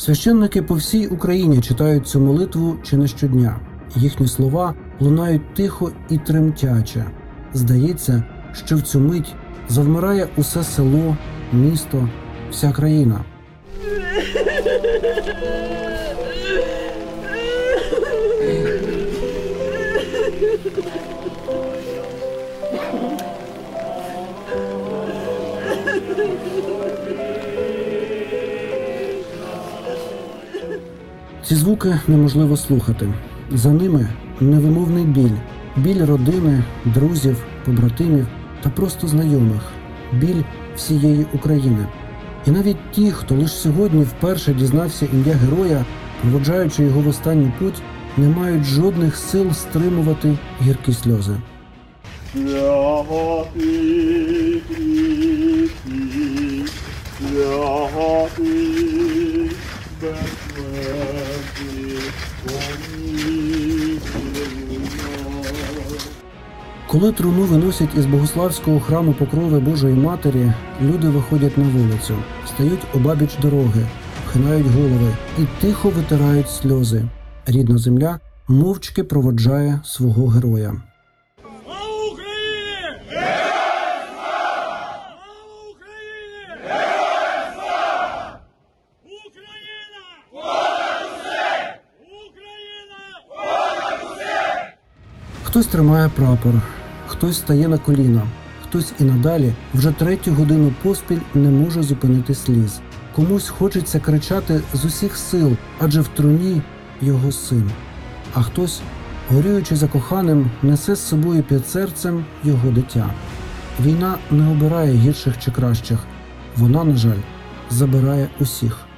Священники по всій Україні читають цю молитву чи не щодня. Їхні слова лунають тихо і тремтяче. Здається, що в цю мить завмирає усе село, місто, вся країна. Ці звуки неможливо слухати. За ними невимовний біль. Біль родини, друзів, побратимів та просто знайомих. Біль всієї України. І навіть ті, хто лише сьогодні вперше дізнався ім'я героя, проводжаючи його в останній путь, не мають жодних сил стримувати гіркі сльози. Коли труну виносять із Богославського храму Покрови Божої Матері, люди виходять на вулицю, стають обабіч дороги, хинають голови і тихо витирають сльози. Рідна земля мовчки проводжає свого героя. Слава Україні! Героям слава! Слава Україні! Героям слава! Україна! Понад усе! Україна! Понад усе! Хтось тримає прапор, хтось стає на коліна, хтось і надалі вже 3-ю годину поспіль не може зупинити сліз. Комусь хочеться кричати з усіх сил, адже в труні його син. А хтось, горюючи за коханим, несе з собою під серцем його дитя. Війна не обирає гірших чи кращих. Вона, на жаль, забирає усіх.